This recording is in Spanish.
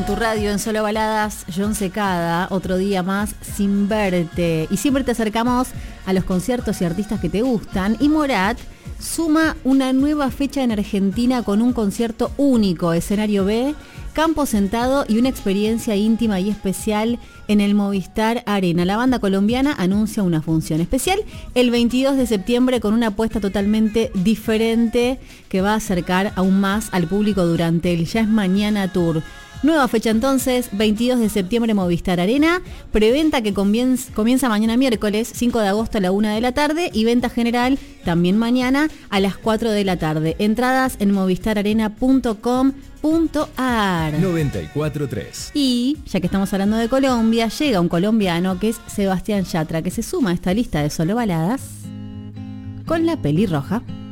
tu radio en Solo Baladas, John Secada, otro día más sin verte. Y siempre te acercamos a los conciertos y artistas que te gustan. Y Morat suma una nueva fecha en Argentina con un concierto único, escenario B, campo sentado y una experiencia íntima y especial en el Movistar Arena. La banda colombiana anuncia una función especial el 22 de septiembre con una apuesta totalmente diferente que va a acercar aún más al público durante el Ya es Mañana Tour. Nueva fecha entonces, 22 de septiembre Movistar Arena, preventa que comienza mañana miércoles 5 de agosto a la 1 de la tarde y venta general también mañana a las 4 de la tarde. Entradas en movistararena.com.ar 94.3. Y, ya que estamos hablando de Colombia, llega un colombiano que es Sebastián Yatra, que se suma a esta lista de Solo Baladas con La Pelirroja.